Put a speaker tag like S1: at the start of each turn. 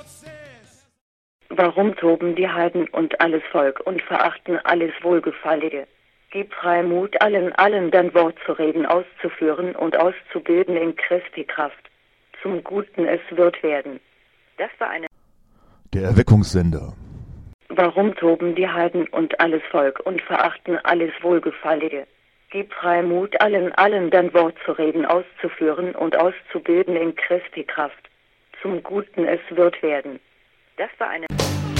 S1: Warum toben die Heiden und alles Volk und verachten alles Wohlgefallige? Gib Freimut allen dein Wort zu reden, auszuführen und auszubilden in Christi Kraft. Zum Guten es wird werden. Das war eine
S2: Der Erweckungssender.
S1: Warum toben die Heiden und alles Volk und verachten alles Wohlgefallige? Gib Freimut allen dein Wort zu reden, auszuführen und auszubilden in Christi Kraft. Zum Guten es wird werden. Das war eine